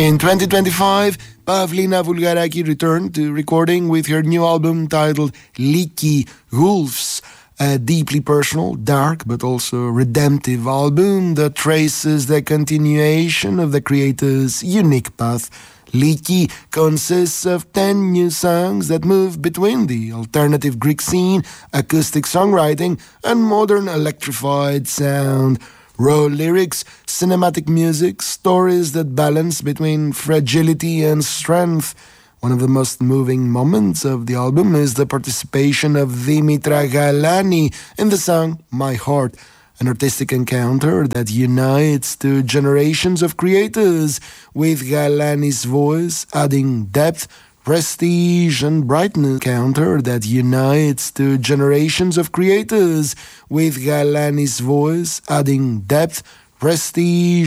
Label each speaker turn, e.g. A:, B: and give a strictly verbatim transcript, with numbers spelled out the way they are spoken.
A: In twenty twenty-five, Pavlina Vulgaraki returned to recording with her new album titled Leaky Wolves, a deeply personal, dark, but also redemptive album that traces the continuation of the creator's unique path. Leaky consists of ten new songs that move between the alternative Greek scene, acoustic songwriting, and modern electrified sound. Raw lyrics, cinematic music, stories that balance between fragility and strength. One of the most moving moments of the album is the participation of Dimitra Galani in the song My Heart, an artistic encounter that unites two generations of creators, with Galani's voice adding depth, prestige and brightness. Encounter that unites two generations of creators, with Galani's voice adding depth, prestige